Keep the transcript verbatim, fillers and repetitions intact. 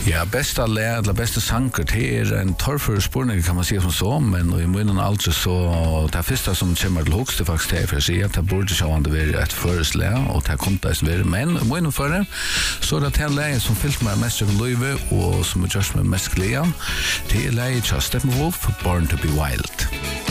Ja, bästa lä eller bästa sanger det är en torrför spårning kan man säga som så, men i munnen alltså så det första som kommer till högst faktiskt är för att säga att det borde så han det vara ett föreslä och det kommer det vara men munnen för det så det här läget som fyllt med mest av Löve och som just med mest glädje det är läget just Steppenwolf Born to be Wild.